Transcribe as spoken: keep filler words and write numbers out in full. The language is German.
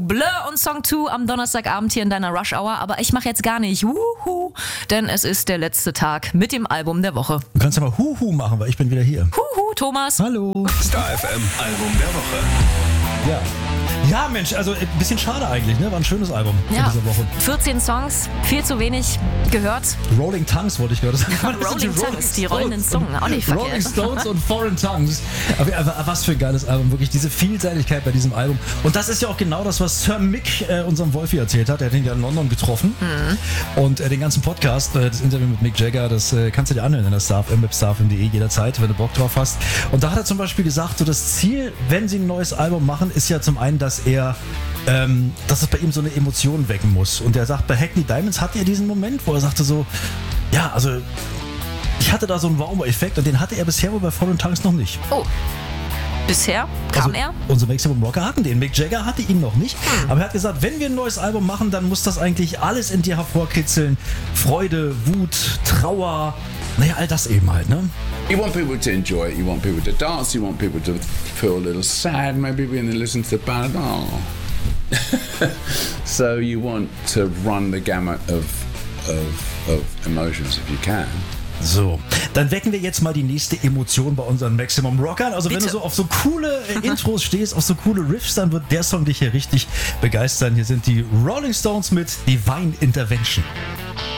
Bleu und Song zwei am Donnerstagabend hier in deiner Rush Hour. Aber ich mache jetzt gar nicht Huhu, denn es ist der letzte Tag mit dem Album der Woche. Du kannst aber Huhu machen, weil ich bin wieder hier. Huhu, Thomas. Hallo. Star F M Album der Woche. Ja. Ja, Mensch, also ein bisschen schade eigentlich, ne? War ein schönes Album Ja, in dieser Woche. vierzehn Songs, viel zu wenig gehört. Rolling Tongues wollte ich gerade sagen. Rolling Tongues, die rollenden Zungen, auch nicht verkehrt. Rolling Stones und Foreign Tongues. Aber, aber was für ein geiles Album, wirklich diese Vielseitigkeit bei diesem Album. Und das ist ja auch genau das, was Sir Mick, äh, unserem Wolfi, erzählt hat. Er hat ihn ja in London getroffen. Mhm. Und äh, den ganzen Podcast, äh, das Interview mit Mick Jagger, das äh, kannst du dir anhören in der Star F M, starfm punkt de jederzeit, wenn du Bock drauf hast. Und da hat er zum Beispiel gesagt, so das Ziel, wenn sie ein neues Album machen, ist ja zum einen, dass er Ähm, dass es bei ihm so eine Emotion wecken muss. Und er sagt, bei Hackney Diamonds hatte er diesen Moment, wo er sagte so, ja, also ich hatte da so einen Wow-Effekt und den hatte er bisher wohl bei Foreign Tongues noch nicht. Oh, bisher kam also, er? Unsere Maximum Rocker hatten den, Mick Jagger hatte ihn noch nicht. Hm. Aber er hat gesagt, wenn wir ein neues Album machen, dann muss das eigentlich alles in dir hervorkitzeln. Freude, Wut, Trauer, naja, all das eben halt, ne? You want people to enjoy it, you want people to dance, you want people to feel a little sad maybe when they listen to the band. Oh. So you want to run the gamut of, of, of emotions if you can. So, dann wecken wir jetzt mal die nächste Emotion bei unseren Maximum Rockern. Also Bitte. wenn du so auf so coole äh, Intros stehst, auf so coole Riffs, dann wird der Song dich hier richtig begeistern. Hier sind die Rolling Stones mit Divine Intervention.